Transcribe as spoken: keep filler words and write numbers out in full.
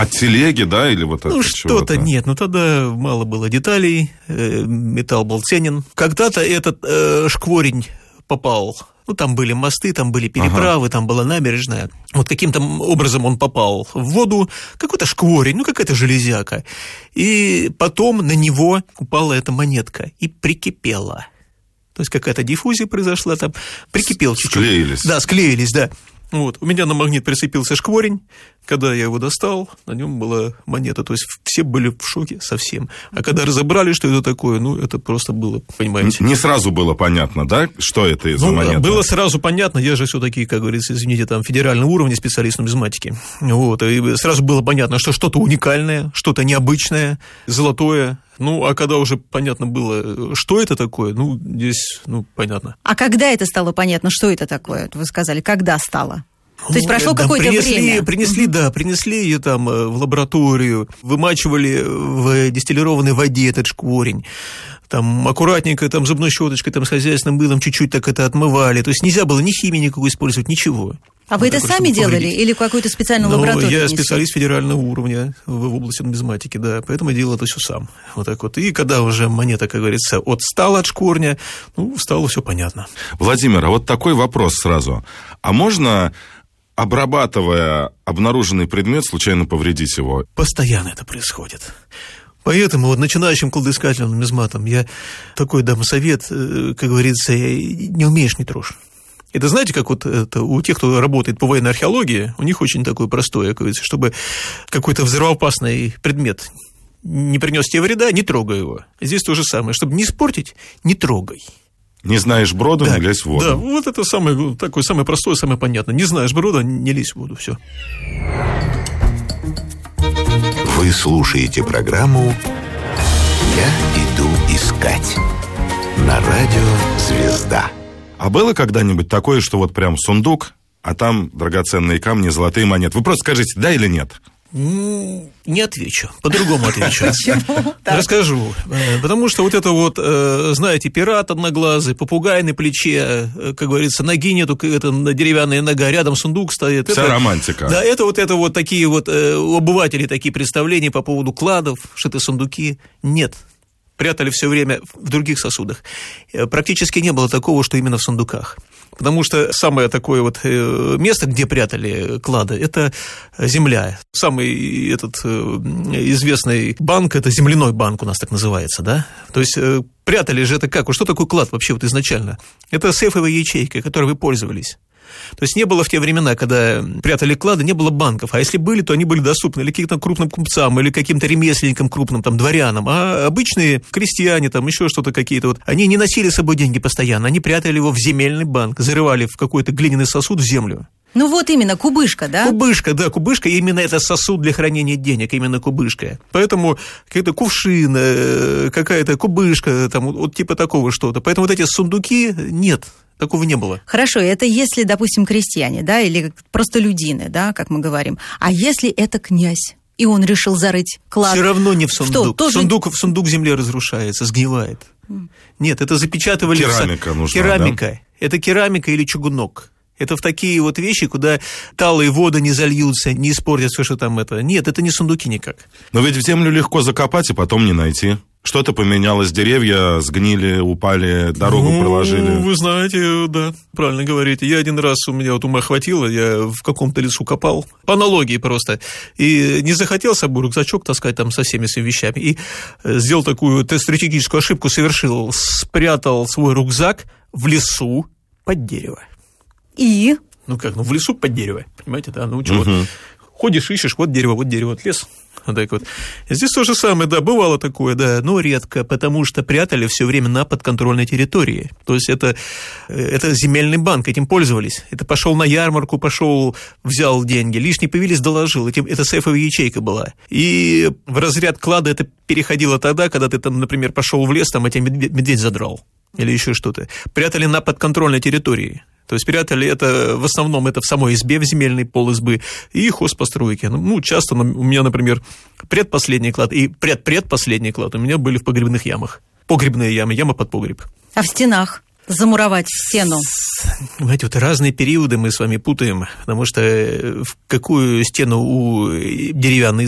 От телеги, да, или вот от ну, чего-то? что-то нет, ну тогда мало было деталей, э, металл был ценен. Когда-то этот э, шкворень попал, ну, там были мосты, там были переправы, ага. там была набережная. Вот каким-то образом он попал в воду, какой-то шкворень, ну, какая-то железяка. И потом на него упала эта монетка и прикипела. То есть какая-то диффузия произошла там, прикипел чуть-чуть. Склеились. Да, склеились, да. Вот. У меня на магнит прицепился шкворень, когда я его достал, на нем была монета, то есть все были в шоке совсем. А когда разобрали, что это такое, ну, это просто было, понимаете. Не сразу было понятно, да, что это за ну, монета? Было сразу понятно, я же все-таки, как говорится, извините, там, федерального уровня специалист в нумизматике. Вот, и сразу было понятно, что что-то уникальное, что-то необычное, золотое. Ну, а когда уже понятно было, что это такое, ну, здесь, ну, понятно. А когда это стало понятно, что это такое? Вы сказали, когда стало? То есть прошло да, какое-то принесли, время? Принесли, да, принесли ее там в лабораторию, вымачивали в дистиллированной воде этот шкворень, там аккуратненько там зубной щеточкой, там с хозяйственным мылом чуть-чуть так это отмывали, то есть нельзя было ни химии никакой использовать, ничего. А вы вот это так, сами делали повредить. или какую-то специальную ну, лабораторию? Я несете? специалист федерального уровня в, в области нумизматики, да, поэтому я делал это все сам. Вот так вот. И когда уже монета, как говорится, отстала от шкворня, ну, стало все понятно. Владимир, а вот такой вопрос сразу. А можно, обрабатывая обнаруженный предмет, случайно повредить его? Постоянно это происходит. Поэтому вот начинающим кладоискателям, нумизматам я такой дам совет, как говорится, не умеешь, не трожь. Это знаете, как вот это, у тех, кто работает по военной археологии, у них очень такое простое, как говорится, чтобы какой-то взрывоопасный предмет не принес тебе вреда, не трогай его. Здесь то же самое. Чтобы не испортить, не трогай. Не знаешь брода, да, не лезь в воду. Да, вот это самое, такое самое простое, самое понятное. Не знаешь брода, не лезь в воду, все. Вы слушаете программу «Я иду искать» на радио «Звезда». А было когда-нибудь такое, что вот прям сундук, а там драгоценные камни, золотые монеты? Вы просто скажите, да или нет? Не отвечу, по-другому отвечу. Расскажу. Потому что вот это вот, знаете, пират одноглазый, попугай на плече, как говорится, ноги нету, это деревянная нога, рядом сундук стоит. Вся это, романтика. Да, это вот, это вот такие вот у обывателей такие представления по поводу кладов, что это сундуки. Нет. Прятали все время в других сосудах. Практически не было такого, что именно в сундуках. Потому что самое такое вот место, где прятали клады, это земля. Самый этот известный банк, это земляной банк у нас так называется, да? То есть прятали же это как? Что такое клад вообще вот изначально? Это сейфовая ячейка, которой вы пользовались. То есть не было в те времена, когда прятали клады, не было банков. А если были, то они были доступны или каким-то крупным купцам, или каким-то ремесленникам крупным, там, дворянам. А обычные крестьяне, там, еще что-то какие-то, вот, они не носили с собой деньги постоянно, они прятали его в земельный банк, зарывали в какой-то глиняный сосуд в землю. Ну вот именно, кубышка, да? Кубышка, да, кубышка, именно это сосуд для хранения денег, именно кубышка. Поэтому какой-то кувшин, какая-то кубышка, там, вот типа такого что-то. Поэтому вот эти сундуки нет. Такого не было. Хорошо, это если, допустим, крестьяне, да, или простолюдины, да, как мы говорим. А если это князь, и он решил зарыть клад? Все равно не в сундук. Что, тоже... сундук, в сундук земле разрушается, сгнивает. Mm. Нет, это запечатывали... Керамика в... нужна, Керамика. Да? Это керамика или чугунок. Это в такие вот вещи, куда талые воды не зальются, не испортятся, что там это. Нет, это не сундуки никак. Но ведь в землю легко закопать и потом не найти. Что-то поменялось, деревья сгнили, упали, дорогу ну, проложили. Вы знаете, да, правильно говорите. Я один раз, у меня вот ума хватило, я в каком-то лесу копал, по аналогии просто, и не захотел с собой рюкзачок таскать там со всеми своими вещами, и сделал такую стратегическую ошибку, совершил, спрятал свой рюкзак в лесу под дерево. И? Ну как, ну в лесу под дерево, понимаете, да, ну чего, угу. Ходишь, ищешь, вот дерево, вот дерево, вот лес. Вот так вот. Здесь то же самое, да, бывало такое, да, но редко, потому что прятали все время на подконтрольной территории. То есть это, это земельный банк, этим пользовались. Это пошел на ярмарку, пошел, взял деньги, лишние появились, доложил. Этим, это сейфовая ячейка была. И в разряд клада это переходило тогда, когда ты там, например, пошел в лес, там тебя медведь задрал или еще что-то. Прятали на подконтрольной территории. То есть прятали это, в основном, это в самой избе, в земельный пол избы и хозпостройки. Ну, часто у меня, например, предпоследний клад и предпредпоследний клад у меня были в погребных ямах. Погребные ямы, яма под погреб. А в стенах? Замуровать в стену? Понимаете, вот разные периоды мы с вами путаем, потому что в какую стену у деревянной